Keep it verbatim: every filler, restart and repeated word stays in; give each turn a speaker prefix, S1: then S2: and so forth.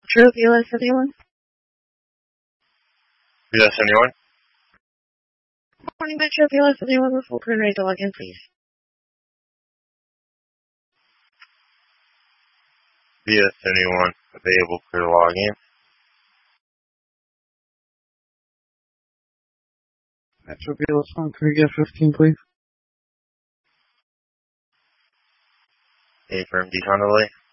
S1: True, V L S seventy-one?
S2: V L S seventy-one?
S1: Good morning, Metro V L S seventy-one with full crew ready to log in, please.
S2: V L S seventy-one available for login.
S3: Metro V L S one, can we get fifteen, please?
S2: A firm decon delay.